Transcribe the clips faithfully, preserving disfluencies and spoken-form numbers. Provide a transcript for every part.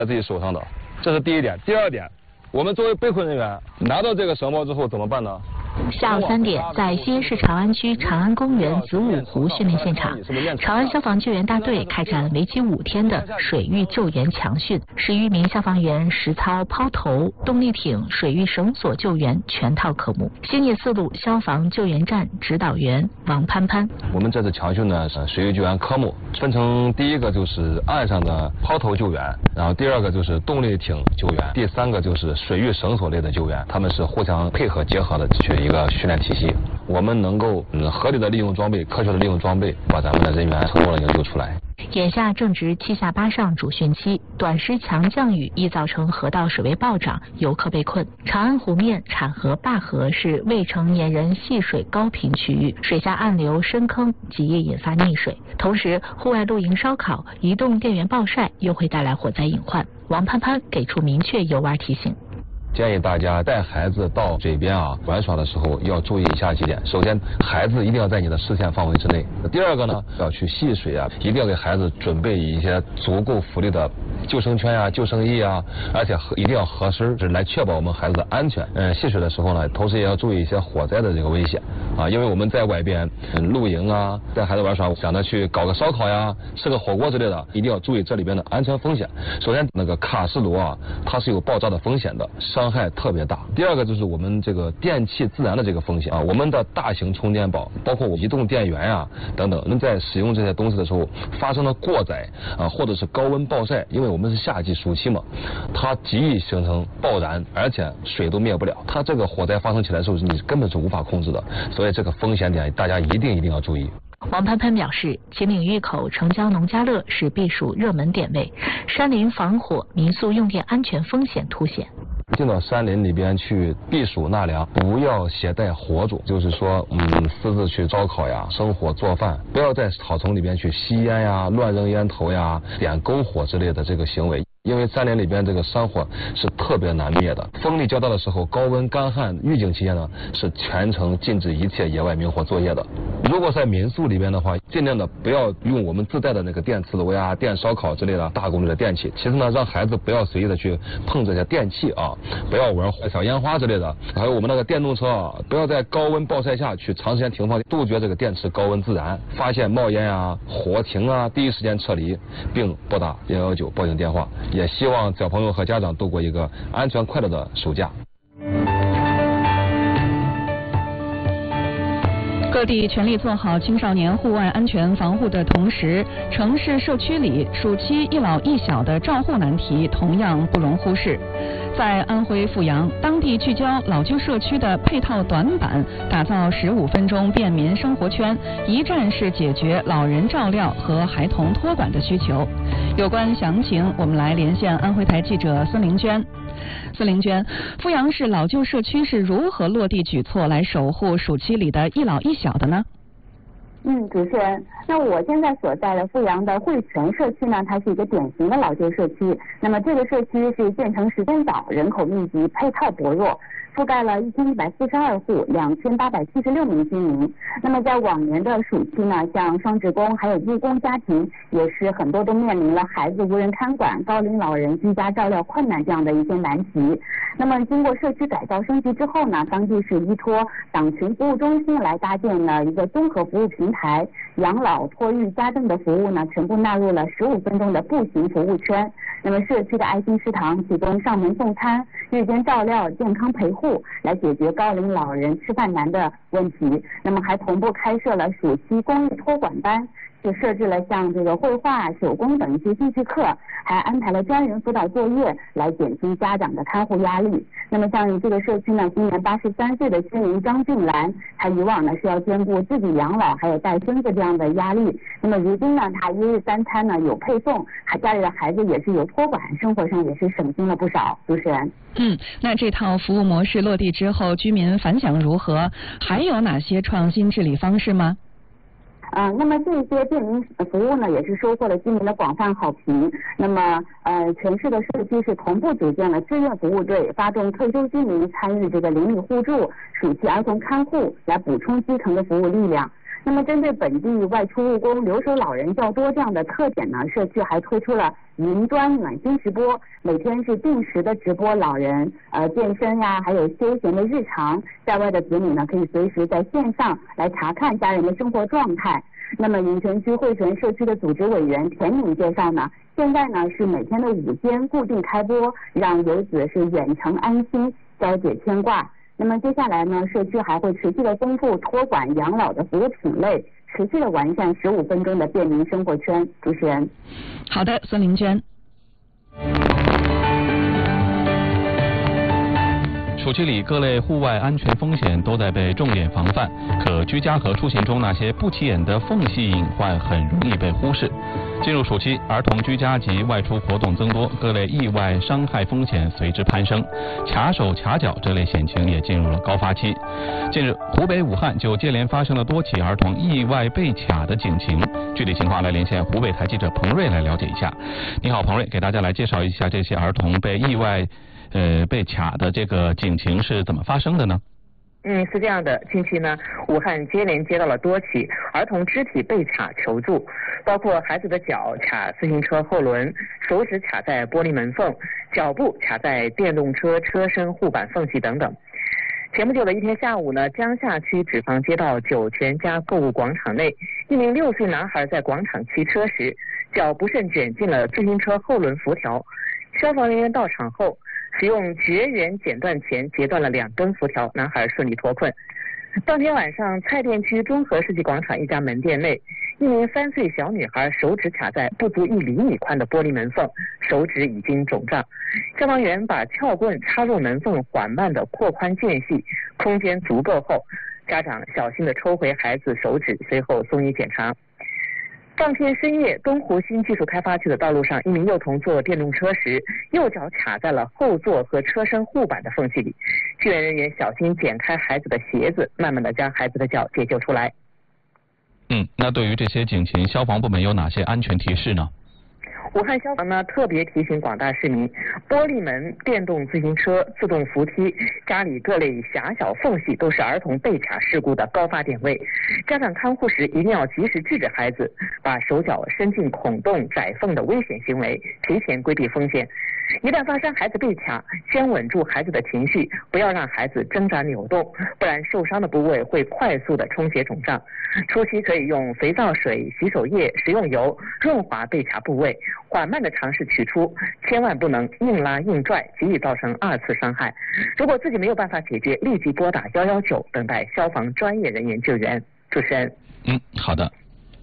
在自己手上的，这是第一点。第二点，我们作为被困人员拿到这个绳包之后怎么办呢？ 下午三点，在西安市长安区长安公园子午湖训练现场，长安消防救援大队开展为期五天的水域救援强训，十余名消防员实操抛投、动力艇、水域绳索救援全套科目。新野四路消防救援站指导员王潘潘： 我们这次强训呢，是水域救援科目分成第一个就是岸上的抛投救援，然后第二个就是动力艇救援，第三个就是水域绳索类的救援，他们是互相配合结合的去一个训练体系。我们能够嗯合理的利用装备，科学的利用装备，把咱们的人员成功的营救出来。 眼下正值七下八上主汛期，短时强降雨易造成河道水位暴涨，游客被困。长安湖面、产河、灞河是未成年人戏水高频区域，水下暗流深坑极易引发溺水。同时，户外露营、烧烤、移动电源暴晒又会带来火灾隐患。王潘潘给出明确游玩提醒。 建议大家带孩子到水边啊玩耍的时候要注意以下几点。首先，孩子一定要在你的视线范围之内。第二个呢，要去戏水啊，一定要给孩子准备一些足够浮力的救生圈啊、救生衣啊，而且一定要合身，是来确保我们孩子的安全。嗯，戏水的时候呢，同时也要注意一些火灾的这个危险啊，因为我们在外边、嗯、露营啊，带孩子玩耍，想着去搞个烧烤呀、吃个火锅之类的，一定要注意这里边的安全风险。首先，那个卡式炉啊，它是有爆炸的风险的。伤害特别大。第二个就是我们这个电器自燃的这个风险啊，我们的大型充电宝，包括移动电源呀等等，人在使用这些东西的时候发生了过载啊，或者是高温暴晒，因为我们是夏季暑期嘛，它极易形成爆燃，而且水都灭不了。它这个火灾发生起来的时候，你根本是无法控制的，所以这个风险点大家一定一定要注意。 王潘潘表示，秦岭峪口城郊农家乐是避暑热门点位，山林防火、民宿用电安全风险凸显。 进到山林里边去避暑纳凉，不要携带火种，就是说，嗯，私自去烧烤呀、生火做饭，不要在草丛里边去吸烟呀、乱扔烟头呀、点篝火之类的这个行为。因为山林里边这个山火是特别难灭的，风力较大的时候，高温干旱预警期间呢，是全程禁止一切野外明火作业的。如果在民宿里边的话，尽量的不要用我们自带的那个电磁炉呀、电烧烤之类的大功率的电器。其次呢，让孩子不要随意的去碰这些电器啊，不要玩小烟花之类的。还有我们那个电动车啊，不要在高温暴晒下去长时间停放，杜绝这个电池高温自燃。发现冒烟啊、火停啊，第一时间撤离，并拨打一一九报警电话。也希望小朋友和家长度过一个安全快乐的暑假。 各地全力做好青少年户外安全防护的同时，城市社区里暑期一老一小的照护难题同样不容忽视。在安徽阜阳，当地聚焦老旧社区的配套短板，打造十五分钟便民生活圈，一站式解决老人照料和孩童托管的需求。有关详情，我们来连线安徽台记者孙玲娟。孙玲娟，阜阳市老旧社区是如何落地举措来守护暑期里的一老一小的呢？ 嗯，主持人，那我现在所在的阜阳的汇泉社区呢，它是一个典型的老旧社区。那么这个社区是建成时间早，人口密集，配套薄弱，覆盖了一千一百四十二户，两千八百七十六名居民。那么在往年的暑期呢，像双职工还有务工家庭，也是很多都面临了孩子无人看管、高龄老人居家照料困难这样的一些难题。那么经过社区改造升级之后呢，当地是依托党群服务中心来搭建了一个综合服务平台，养老、托育、家政的服务呢，全部纳入了十五分钟的步行服务圈。那么社区的爱心食堂提供上门送餐、日间照料、健康陪护，来解决高龄老人吃饭难的问题。那么还同步开设了暑期公益托管班，就设置了像这个绘画、手工等一些兴趣课，还安排了专人辅导作业，来减轻家长的看护压力。那么像这个社区呢，今年八十三岁的居民张俊兰，他以往呢是要兼顾自己养老还有带孙子这样的压力，那么如今呢，他一日三餐呢有配送，还家里的孩子也是有托管，生活上也是省心了不少。主持人， 嗯，那这套服务模式落地之后，居民反响如何？还有哪些创新治理方式吗？ 呃，那么这些便民服务呢，也是收获了居民的广泛好评。那么，呃，全市的社区是同步组建了志愿服务队，发动退休居民参与这个邻里互助、暑期儿童看护，来补充基层的服务力量。 那么针对本地外出务工、留守老人较多这样的特点呢，社区还推出了云端暖心直播，每天是定时的直播老人呃健身呀，还有休闲的日常，在外的子女呢可以随时在线上来查看家人的生活状态。那么云泉区惠泉社区的组织委员田敏介绍呢，现在呢是每天的午间固定开播，让游子是远程安心，消解牵挂。那么接下来呢，社区还会持续的丰富托管养老的服务品类，持续的完善十五分钟的便民生活圈。主持人， 好的，孙玲娟。 暑期里各类户外安全风险都在被重点防范，可居家和出行中那些不起眼的缝隙隐患很容易被忽视。进入暑期，儿童居家及外出活动增多，各类意外伤害风险随之攀升，卡手卡脚这类险情也进入了高发期。近日，湖北武汉就接连发生了多起儿童意外被卡的警情。具体情况来连线湖北台记者彭瑞来了解一下。你好，彭瑞，给大家来介绍一下这些儿童被意外呃被卡的这个警情是怎么发生的呢？ 嗯，是这样的，近期呢，武汉接连接到了多起儿童肢体被卡求助，包括孩子的脚卡自行车后轮，手指卡在玻璃门缝，脚部卡在电动车车身护板缝隙等等。前不久的一天下午呢，江夏区纸坊街道九泉家购物广场内，一名六岁男孩在广场骑车时，脚不慎卷进了自行车后轮辐条。消防人员到场后，使用绝缘剪断钳截断了两根辐条，男孩顺利脱困。当天晚上，蔡甸区中和世纪广场一家门店内，一名三岁小女孩手指卡在不足一厘米宽的玻璃门缝，手指已经肿胀。消防员把撬棍插入门缝，缓慢地扩宽间隙，空间足够后，家长小心地抽回孩子手指，随后送医检查。当天深夜，东湖新技术开发区的道路上，一名幼童坐电动车时，右脚卡在了后座和车身护板的缝隙里。救援人员小心剪开孩子的鞋子，慢慢地将孩子的脚解救出来。 嗯，那对于这些警情，消防部门有哪些安全提示呢？ 武汉消防呢特别提醒广大市民，玻璃门、电动自行车、自动扶梯、家里各类狭小缝隙都是儿童被卡事故的高发点位。家长看护时一定要及时制止孩子把手脚伸进孔洞、窄缝的危险行为，提前规避风险。一旦发生孩子被卡，先稳住孩子的情绪，不要让孩子挣扎扭动，不然受伤的部位会快速的充血肿胀。初期可以用肥皂水、洗手液、食用油润滑被卡部位，缓慢的尝试取出，千万不能硬拉硬拽，极易造成二次伤害。如果自己没有办法解决，立即拨打一一九，等待消防专业人员救援。主持人， 嗯，好的。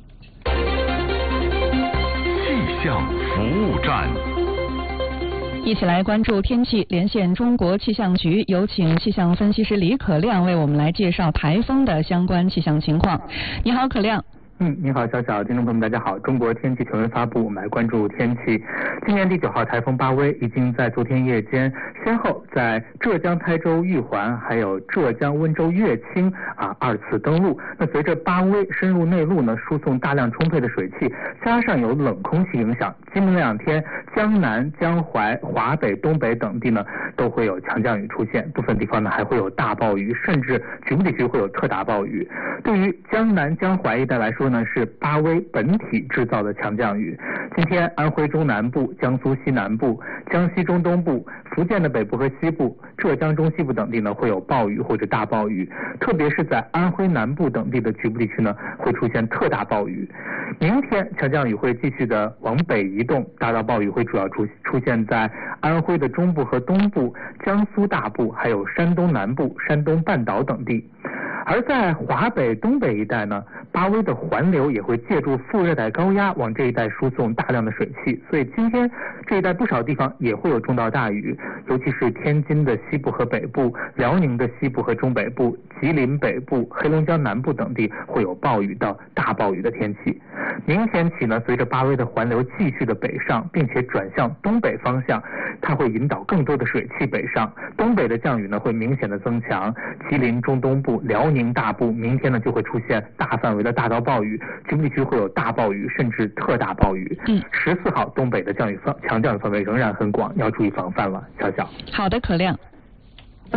气象服务站。 一起来关注天气，连线中国气象局，有请气象分析师李可亮为我们来介绍台风的相关气象情况。你好，可亮。 嗯，你好，小小，听众朋友们，大家好。中国天气全文发布，我们来关注天气。今年第九号台风巴威已经在昨天夜间，先后在浙江台州玉环，还有浙江温州乐清啊二次登陆。那随着巴威深入内陆呢，输送大量充沛的水汽，加上有冷空气影响，今明两天江南、江淮、华北、东北等地呢都会有强降雨出现，部分地方呢还会有大暴雨，甚至局部地区会有特大暴雨。对于江南、江淮一带来说呢，是巴威本体制造的强降雨。今天安徽中南部、江苏西南部、江西中东部、福建的北部和西部、浙江中西部等地呢会有暴雨或者大暴雨，特别是在安徽南部等地的局部地区呢会出现特大暴雨。明天强降雨会继续的往北移动，大到暴雨会主要出出现在安徽的中部和东部、江苏大部，还有山东南部、山东半岛等地。而在华北、东北一带呢，巴威的环流也会借助副热带高压往这一带输送大量的水汽，所以今天这一带不少地方也会有中到大雨，尤其是天津的西部和北部、辽宁的西部和中北部、吉林北部、黑龙江南部等地会有暴雨到大暴雨的天气。明天起呢，随着巴威的环流继续的北上，并且转向东北方向，它会引导更多的水汽北上，东北的降雨呢会明显的增强。吉林中东部、辽宁大部明天呢就会出现大范围的大到暴雨，局部地区会有大暴雨甚至特大暴雨。 嗯， 十四号东北的降雨范强降雨范围仍然很广，要注意防范了。小小。 好的，可亮。